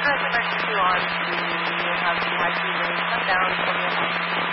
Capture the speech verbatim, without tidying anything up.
turn the emergency on to have the high speed rain come down for me.